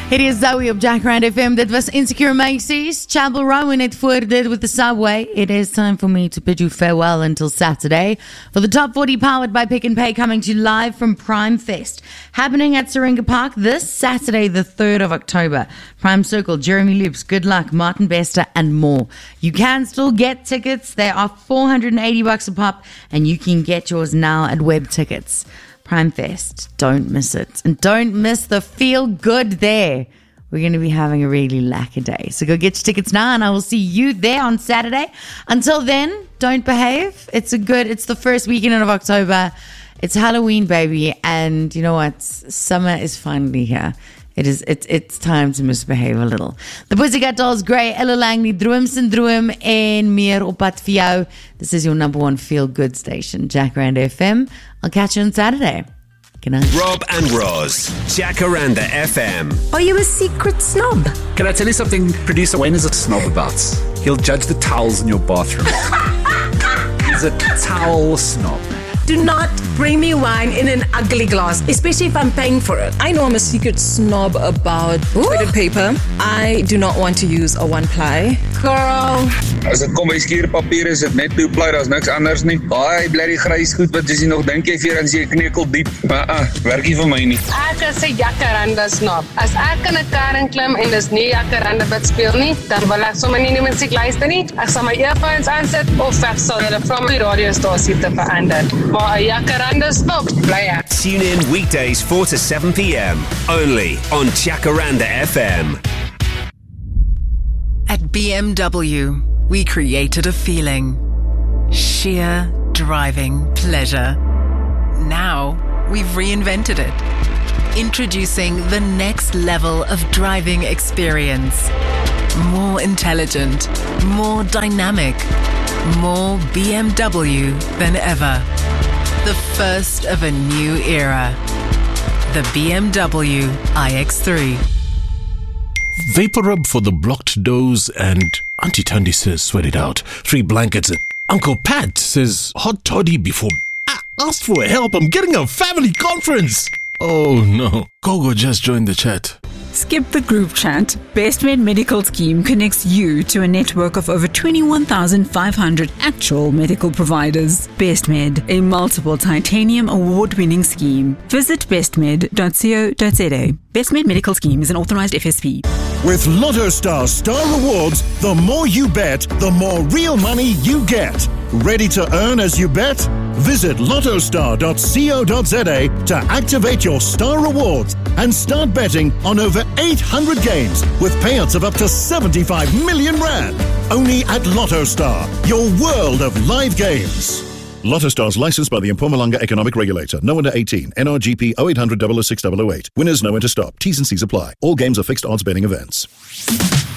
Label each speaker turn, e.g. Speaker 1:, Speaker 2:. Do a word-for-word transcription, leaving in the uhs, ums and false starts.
Speaker 1: Hierdie is Zoe op Jacaranda F M. Dit was Insecure Macy's. Chapel Rowan het voor dit with the subway. It is time for me to bid you farewell until Saturday for the Top forty powered by Pick and Pay, coming to you live from Prime Fest, happening at Syringa Park this Saturday, the third of October. Prime Circle, Jeremy Loops, Good Luck, Martin Bester, and more. You can still get tickets. They are four hundred eighty bucks a pop, and you can get yours now at Web Tickets. Prime Fest. Don't miss it. And don't miss the feel good there. We're going to be having a really lacquer day. So go get your tickets now, and I will see you there on Saturday. Until then, don't behave. It's a good, it's the first weekend of October. It's Halloween, baby. And you know what? Summer is finally here. It is, it's, it's time to misbehave a little. The Pussycat Dolls, Grey, Ella Langley, Droom Syndroom, en meer op pad vir jou. This is your number one feel-good station, Jacaranda F M. I'll catch you on Saturday. Good night.
Speaker 2: Rob and Roz, Jacaranda F M.
Speaker 3: Are you a secret snob?
Speaker 4: Can I tell you something producer Wayne is a snob about? He'll judge the towels in your bathroom. He's a towel snob.
Speaker 3: Do not bring me wine in an ugly glass, especially if I'm paying for it. I know I'm a secret snob about toilet paper. I do not want to use a one-ply. Girl.
Speaker 5: As dit kom by skierpapier is dit net two-ply, daar's niks anders nie. Daai bly die grys goed wat as jy nog dink jy vir en jy knekel diep. Maar ah, werk nie vir my nie.
Speaker 6: Ek is 'n Jacaranda snob. As ek in 'n kar klim en dis nie Jacaranda wat speel nie, dan wil ek sommer nie die musiek luister nie. Ek sal my earphones aansit of ek sal hulle van die radiostasie te verander. Maar 'n Jacaranda snob bly ek.
Speaker 2: Tune in weekdays four to seven p.m. only on Jacaranda F M.
Speaker 7: At B M W, we created a feeling. Sheer driving pleasure. Now, we've reinvented it. Introducing the next level of driving experience. More intelligent, more dynamic, more B M W than ever. The first of a new era. The B M W i X three.
Speaker 8: Vapor rub for the blocked doors, and Auntie Tandy says sweat it out. Three blankets. Uncle Pat says hot toddy before. I asked for help. I'm getting a family conference. Oh no. Gogo just joined the chat.
Speaker 9: Skip the group chat. BestMed Medical Scheme connects you to a network of over twenty-one thousand five hundred actual medical providers. BestMed, a multiple titanium award-winning scheme. Visit bestmed dot co dot za. BestMed Medical Scheme is an authorized F S P.
Speaker 10: With LottoStar Star Rewards, the more you bet, the more real money you get. Ready to earn as you bet? Visit lottostar dot co dot za to activate your Star Rewards and start betting on over eight hundred games with payouts of up to seventy-five million rand. Only at LottoStar, your world of live games. LottoStar is licensed by the Mpumalanga Economic Regulator. No under eighteen. N R G P oh eight hundred, oh oh six, oh oh eight. Winners know when to stop. T's and C's apply. All games are fixed odds betting events.